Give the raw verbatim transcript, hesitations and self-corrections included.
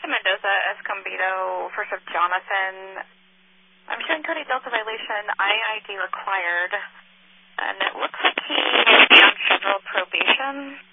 Mister Mendoza, Escondido, First of Jonathan. I'm showing Cody Delta violation, I I D required, and it looks like he will be on federal probation.